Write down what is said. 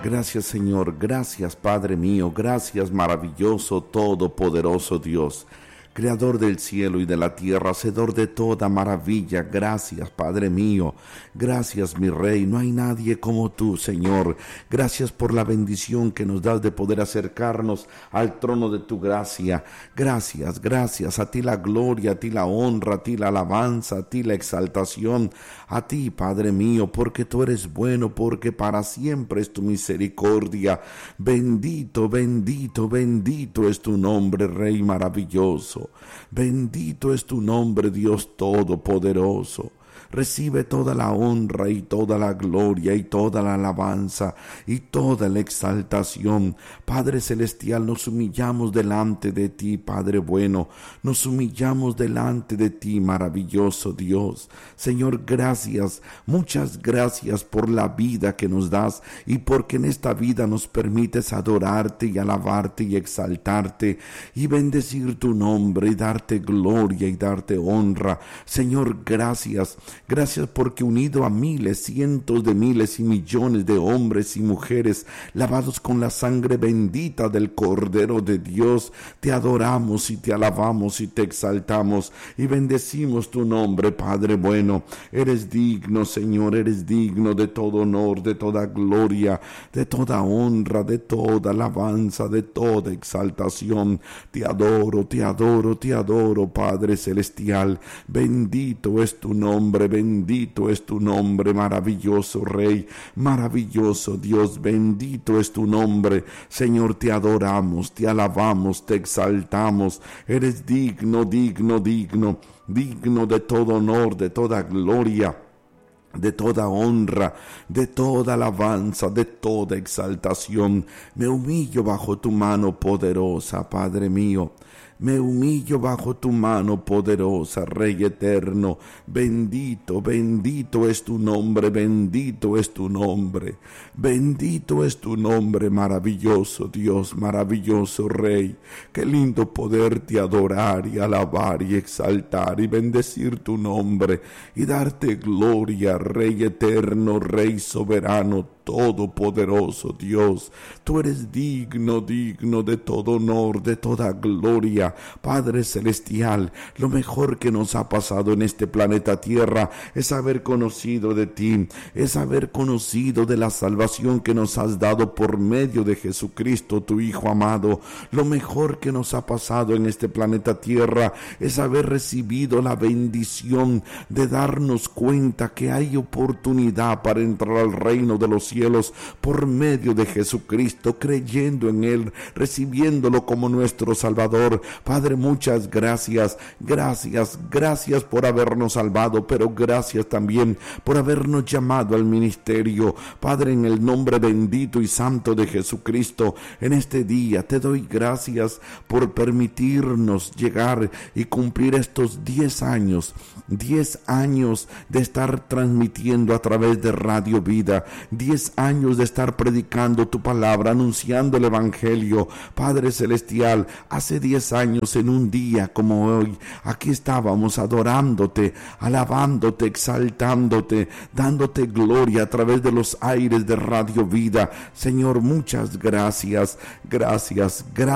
Gracias, Señor. Gracias, Padre mío. Gracias, maravilloso, todopoderoso Dios. Creador del cielo y de la tierra, hacedor de toda maravilla. Gracias, Padre mío. Gracias, mi Rey. No hay nadie como tú, Señor. Gracias por la bendición que nos das de poder acercarnos al trono de tu gracia. Gracias, gracias. A ti la gloria, a ti la honra, a ti la alabanza, a ti la exaltación. A ti, Padre mío, porque tú eres bueno, porque para siempre es tu misericordia. Bendito, bendito, bendito es tu nombre, Rey maravilloso. Bendito es tu nombre, Dios todopoderoso. Recibe toda la honra y toda la gloria y toda la alabanza y toda la exaltación. Padre celestial, nos humillamos delante de ti, Padre bueno. Nos humillamos delante de ti, maravilloso Dios. Señor, gracias, muchas gracias por la vida que nos das y porque en esta vida nos permites adorarte y alabarte y exaltarte y bendecir tu nombre y darte gloria y darte honra. Señor, gracias. Gracias porque unido a miles, cientos de miles y millones de hombres y mujeres lavados con la sangre bendita del Cordero de Dios, te adoramos y te alabamos y te exaltamos y bendecimos tu nombre, Padre bueno. Eres digno, Señor, eres digno de todo honor, de toda gloria, de toda honra, de toda alabanza, de toda exaltación. Te adoro, te adoro, te adoro, Padre celestial. Bendito es tu nombre, bendito es tu nombre, maravilloso Rey, maravilloso Dios, bendito es tu nombre. Señor, te adoramos, te alabamos, te exaltamos. Eres digno, digno, digno, digno de todo honor, de toda gloria, de toda honra, de toda alabanza, de toda exaltación. Me humillo bajo tu mano poderosa, Padre mío. Me humillo bajo tu mano poderosa, Rey eterno. Bendito, bendito es tu nombre, bendito es tu nombre. Bendito es tu nombre, maravilloso Dios, maravilloso Rey. Qué lindo poderte adorar y alabar y exaltar y bendecir tu nombre y darte gloria, Rey eterno, Rey soberano, todopoderoso Dios. Tú eres digno, digno de todo honor, de toda gloria. Padre celestial, lo mejor que nos ha pasado en este planeta Tierra es haber conocido de ti, es haber conocido de la salvación que nos has dado por medio de Jesucristo, tu Hijo amado. Lo mejor que nos ha pasado en este planeta Tierra es haber recibido la bendición de darnos cuenta que hay oportunidad para entrar al reino de los cielos por medio de Jesucristo, creyendo en Él, recibiéndolo como nuestro Salvador. Padre, muchas gracias, gracias, gracias por habernos salvado, pero gracias también por habernos llamado al ministerio. Padre, en el nombre bendito y santo de Jesucristo, en este día te doy gracias por permitirnos llegar y cumplir estos 10 años de estar transmitiendo a través de Radio Vida, 10 años de estar predicando tu palabra, anunciando el Evangelio. Padre celestial, hace 10 años en un día como hoy, aquí estábamos adorándote, alabándote, exaltándote, dándote gloria a través de los aires de Radio Vida. Señor, muchas gracias, gracias, gracias.